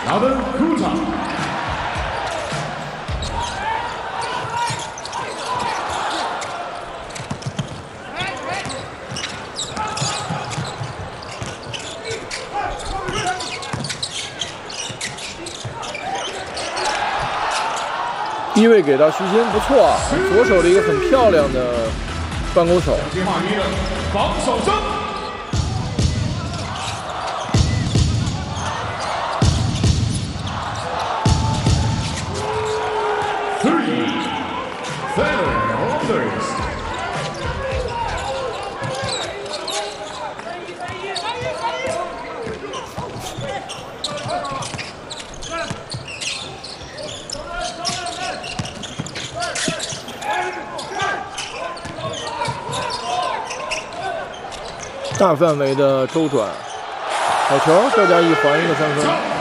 Another Kuta. 低位给到徐新，不错啊，左手的一个很漂亮的断勾手。 计划1的防守争。 大范围的周转，好球，赵佳毅还一个3分。